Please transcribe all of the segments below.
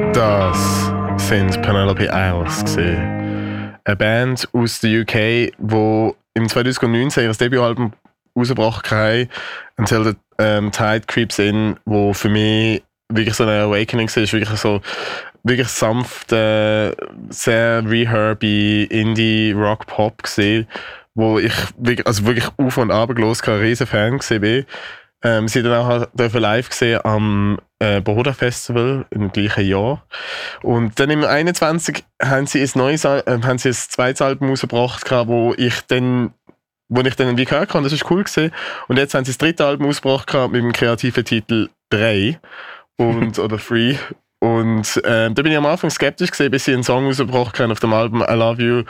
Das sind Penelope Isles gewesen. Eine Band aus der UK, die im 2019 ihr Debütalbum rausgebracht haben, «Until the Tide Creeps In», wo für mich wirklich so eine Awakening war, wirklich sanft, sehr reherby Indie-Rock-Pop gesehen, wo ich wirklich auf und ab los ein riesen Fan war. Sie dann auch live gesehen am Bohoda Festival im gleichen Jahr. Und dann im 21 haben sie ein zweites Album rausgebracht, wo ich dann wie gehört habe, das ist cool gewesen. Und jetzt haben sie das dritte Album rausgebracht mit dem kreativen Titel 3 oder 3. Und da bin ich am Anfang skeptisch gewesen, bis sie einen Song rausgebracht haben auf dem Album I Love You.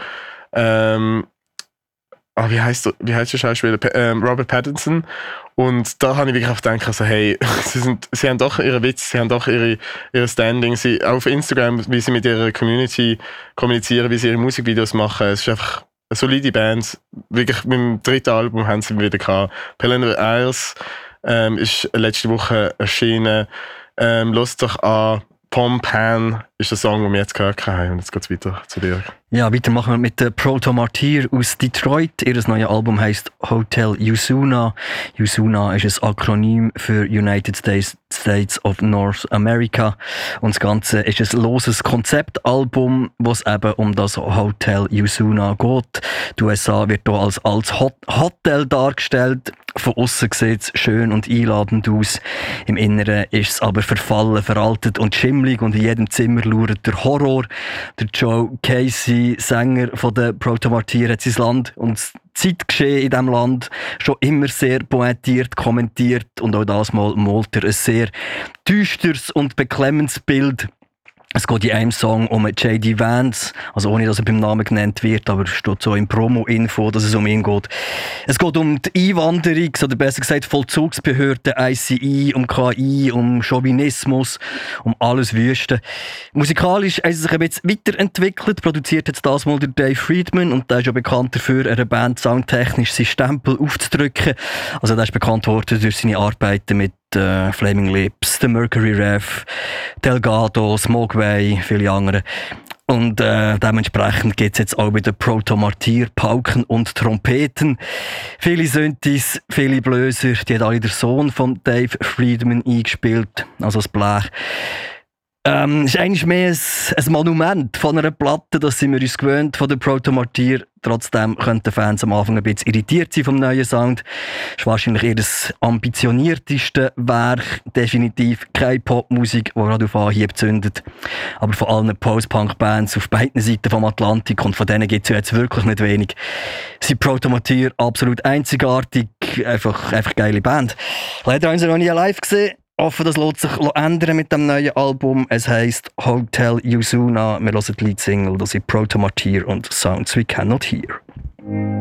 Wie heißt der Schauspieler? Robert Pattinson. Und da habe ich wirklich gedacht, also, hey, sie haben doch ihren Witz, sie haben doch ihre Standing. Sie, auf Instagram, wie sie mit ihrer Community kommunizieren, wie sie ihre Musikvideos machen. Es ist einfach eine solide Band. Wirklich mit dem dritten Album haben sie wieder gehabt. Penelope Isles ist letzte Woche erschienen. Hört doch an. Pom Pan ist der Song, den wir jetzt gehört haben. Und jetzt geht es weiter zu dir. Ja, weiter machen wir mit Proto Martyr aus Detroit. Ihr neues Album heisst Hotel Usuna. Usuna ist ein Akronym für United States of North America. Und das Ganze ist ein loses Konzeptalbum, wo es eben um das Hotel Usuna geht. Die USA wird hier als Hotel dargestellt. Von außen sieht es schön und einladend aus. Im Inneren ist es aber verfallen, veraltet und schimmlig. Und in jedem Zimmer lauert der Horror. Der Joe Casey, Sänger von der Proto Martyr, hat sein Land und das Zeitgeschehen in diesem Land schon immer sehr poetiert, kommentiert. Und auch das Mal malt er ein sehr düsteres und beklemmendes Bild. Es geht in einem Song um J.D. Vance, also ohne dass er beim Namen genannt wird, aber es steht so im Promo-Info, dass es um ihn geht. Es geht um die Einwanderung, oder besser gesagt Vollzugsbehörden, ICE, um KI, um Chauvinismus, um alles Wüste. Musikalisch haben sie sich ein bisschen weiterentwickelt, produziert jetzt das mal der Dave Friedman und der ist ja bekannt dafür, einer Band soundtechnisch seinen Stempel aufzudrücken. Also der ist bekannt worden durch seine Arbeiten mit Flaming Lips, The Mercury Rev, Delgado, Smogway, viele andere. Und dementsprechend gibt es jetzt auch wieder Proto Martyr, Pauken und Trompeten. Viele Synthes, viele Blöser, die hat alle der Sohn von Dave Friedman eingespielt, also das Blech. Es ist eigentlich mehr ein Monument von einer Platte, das sind wir uns gewöhnt von der Proto Martyr. Trotzdem könnten Fans am Anfang ein bisschen irritiert sein vom neuen Sound. Es ist wahrscheinlich eher das ambitionierteste Werk. Definitiv keine Popmusik, die gerade auf Anhieb zündet. Aber von allen Post-Punk-Bands auf beiden Seiten vom Atlantik, und von denen gibt es ja jetzt wirklich nicht wenig, sind Proto Martyr absolut einzigartig. Einfach geile Band. Leider haben sie noch nie live gesehen. Offen, das lässt sich ändern mit dem neuen Album. Es heisst Hotel Usuna. Wir hören die Leadsingle, das sind Proto Martyr und Sounds We Cannot Hear.